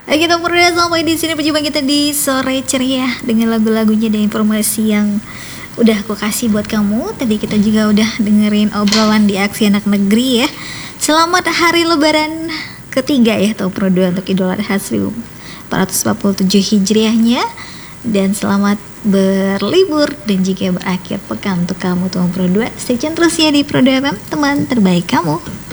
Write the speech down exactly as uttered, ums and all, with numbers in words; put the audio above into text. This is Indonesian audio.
Oke, kita pernah sampai di sini perjumpaan kita di sore ceria dengan lagu-lagunya dan informasi yang udah aku kasih buat kamu. Tadi kita juga udah dengerin obrolan di Aksi Anak Negeri ya. Selamat hari Lebaran ketiga ya, tahun Pro dua untuk Idul Adha seribu empat ratus empat puluh tujuh Hijriahnya. Dan selamat berlibur dan jika berakhir pekan untuk kamu tahun Pro dua. Stay tune terus ya di Pro dua F M, teman terbaik kamu.